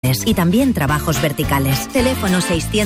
horizontes y también trabajos verticales. Teléfono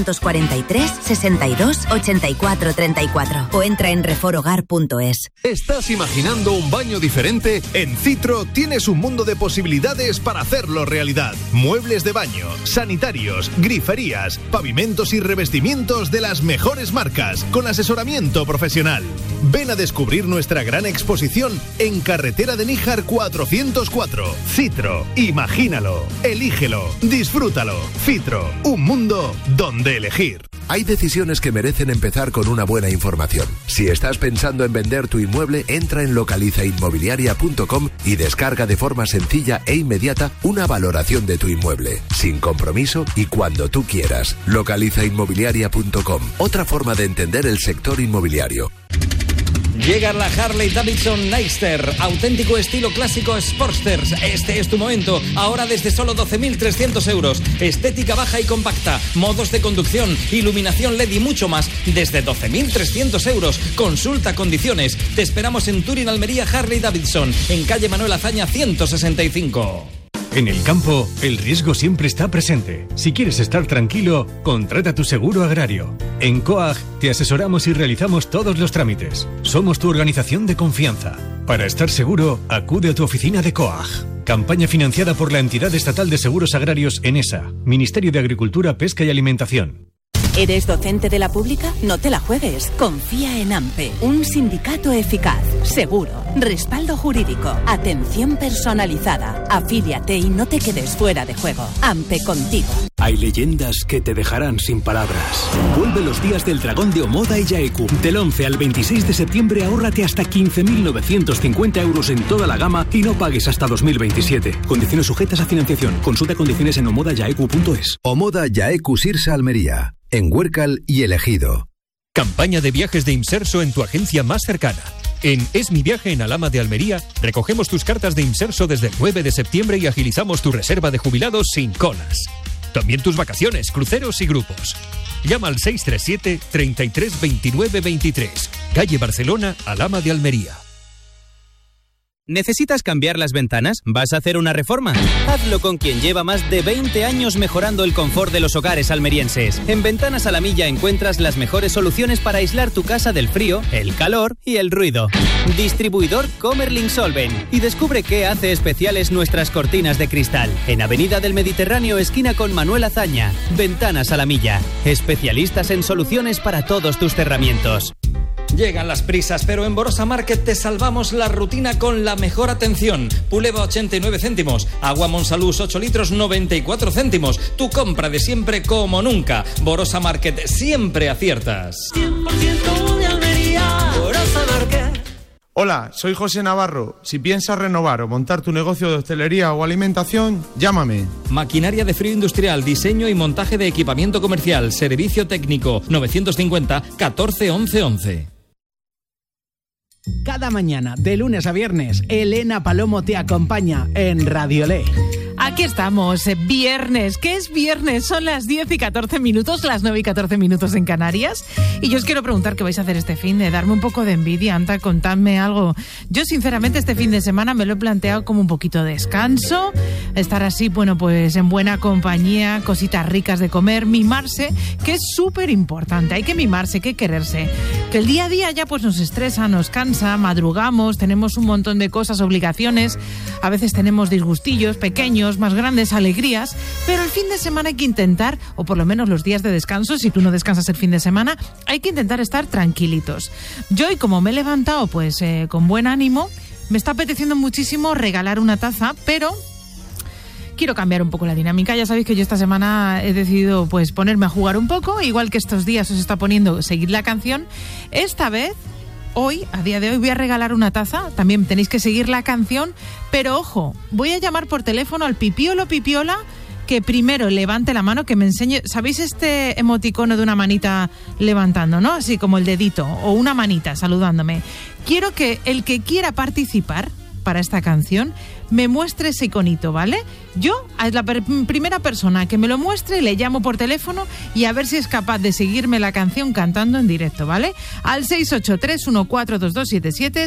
643 62 84 34 o entra en reforogar.es. ¿Estás imaginando un baño diferente? En Citro tienes un mundo de posibilidades para hacerlo realidad. Muebles de baño, sanitarios, griferías, pavimentos y revestimientos de las mejores marcas, con asesoramiento profesional. Ven a descubrir nuestra gran exposición en Carretera de Níjar 404. Citro, imagínalo, elígelo, disfrútalo. Citro, un mundo donde elegir. Hay decisiones que merecen empezar con una buena información. Si estás pensando en vender tu inmueble, entra en localizainmobiliaria.com y descarga de forma sencilla e inmediata una valoración de tu inmueble, sin compromiso y cuando tú quieras. Localizainmobiliaria.com, otra forma de entender el sector inmobiliario. Llega la Harley Davidson Nightster, auténtico estilo clásico Sportsters. Este es tu momento, ahora desde solo 12.300 euros. Estética baja y compacta, modos de conducción, iluminación LED y mucho más, desde 12.300 euros. Consulta condiciones. Te esperamos en Turín, Almería, Harley Davidson, en calle Manuel Azaña 165. En el campo, el riesgo siempre está presente. Si quieres estar tranquilo, contrata tu seguro agrario. En COAG te asesoramos y realizamos todos los trámites. Somos tu organización de confianza. Para estar seguro, acude a tu oficina de COAG. Campaña financiada por la Entidad Estatal de Seguros Agrarios ENESA, Ministerio de Agricultura, Pesca y Alimentación. ¿Eres docente de la pública? No te la juegues. Confía en AMPE, un sindicato eficaz, seguro, respaldo jurídico, atención personalizada. Afíliate y no te quedes fuera de juego. AMPE contigo. Hay leyendas que te dejarán sin palabras. Vuelve los días del dragón de Omoda y Yaeku. Del 11 al 26 de septiembre ahórrate hasta 15.950 euros en toda la gama y no pagues hasta 2027. Condiciones sujetas a financiación. Consulta condiciones en omodayaeku.es. Omoda Yaeku Sirsa Almería, en Huércal y El Ejido. Campaña de viajes de Imserso en tu agencia más cercana. En Es mi viaje en Alhama de Almería, recogemos tus cartas de Imserso desde el 9 de septiembre y agilizamos tu reserva de jubilados sin colas. También tus vacaciones, cruceros y grupos. Llama al 637 33 29 23. Calle Barcelona, Alhama de Almería. ¿Necesitas cambiar las ventanas? ¿Vas a hacer una reforma? Hazlo con quien lleva más de 20 años mejorando el confort de los hogares almerienses. En Ventanas a la Milla encuentras las mejores soluciones para aislar tu casa del frío, el calor y el ruido. Distribuidor Comerlin Solven. Y descubre qué hace especiales nuestras cortinas de cristal. En Avenida del Mediterráneo, esquina con Manuel Azaña. Ventanas a la Milla. Especialistas en soluciones para todos tus cerramientos. Llegan las prisas, pero en Borosa Market te salvamos la rutina con la mejor atención. Puleva 89 céntimos, agua Monsalús 8 litros 94 céntimos. Tu compra de siempre como nunca. Borosa Market, siempre aciertas. 100% de Almería, Borosa Market. Hola, soy José Navarro. Si piensas renovar o montar tu negocio de hostelería o alimentación, llámame. Maquinaria de frío industrial, diseño y montaje de equipamiento comercial, servicio técnico, 950 14 11 11. Cada mañana, de lunes a viernes, Elena Palomo te acompaña en Radiolé. Aquí estamos, viernes. ¿Qué es viernes? Son las 10 y 14 minutos, las 9 y 14 minutos en Canarias. Y yo os quiero preguntar qué vais a hacer este fin de darme un poco de envidia, Anta, contadme algo. Yo, sinceramente, este fin de semana me lo he planteado como un poquito de descanso, estar así, bueno, pues en buena compañía, cositas ricas de comer, mimarse, que es súper importante. Hay que mimarse, hay que quererse. Que el día a día ya pues nos estresa, nos cansa, madrugamos, tenemos un montón de cosas, obligaciones, a veces tenemos disgustillos pequeños, más grandes, alegrías, pero el fin de semana hay que intentar, o por lo menos los días de descanso, si tú no descansas el fin de semana, hay que intentar estar tranquilitos. Yo, y como me he levantado pues con buen ánimo, me está apeteciendo muchísimo regalar una taza, pero quiero cambiar un poco la dinámica. Ya sabéis que yo esta semana he decidido pues ponerme a jugar un poco, igual que estos días os está poniendo seguir la canción. Esta vez, hoy, a día de hoy, voy a regalar una taza. También tenéis que seguir la canción, pero ojo, voy a llamar por teléfono al Pipiolo Pipiola, que primero levante la mano, que me enseñe. ¿Sabéis este emoticono de una manita levantando, no? Así como el dedito, o una manita saludándome. Quiero que el que quiera participar para esta canción me muestre ese iconito, ¿vale? Yo, a la primera persona que me lo muestre, le llamo por teléfono y a ver si es capaz de seguirme la canción cantando en directo, ¿vale? Al 683-142277,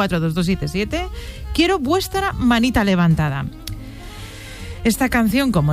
683-142277. Quiero vuestra manita levantada. Esta canción, como